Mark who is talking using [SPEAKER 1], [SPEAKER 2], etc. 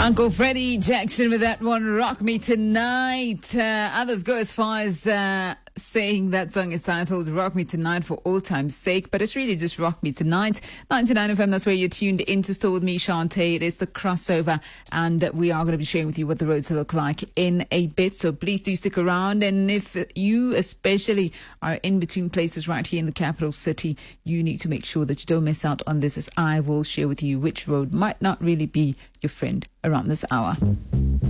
[SPEAKER 1] Uncle Freddie Jackson with that one, Rock Me Tonight. Others go as far as saying that song is titled Rock Me Tonight for all time's sake, but it's really just Rock Me Tonight. 99 FM, that's where you're tuned in to Store With Me, Shantae. It is the crossover, and we are going to be sharing with you what the roads look like in a bit, so please do stick around. And if you especially are in between places right here in the capital city, you need to make sure that you don't miss out on this, as I will share with you which road might not really be your friend around this hour.